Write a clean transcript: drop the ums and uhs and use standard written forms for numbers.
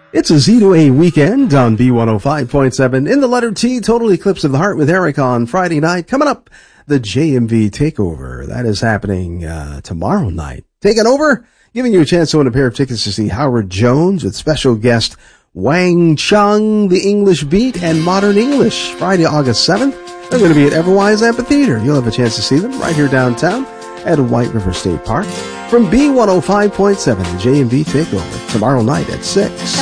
It's a Z2A weekend on B105.7. In the letter T, Total Eclipse of the Heart with Eric on Friday night. Coming up, the JMV Takeover. That is happening tomorrow night. Taking over, giving you a chance to win a pair of tickets to see Howard Jones with special guest Wang Chung, the English Beat, and Modern English. Friday, August 7th. They're going to be at Everwise Amphitheater. You'll have a chance to see them right here downtown at White River State Park. From B105.7, the JMV Takeover, tomorrow night at 6.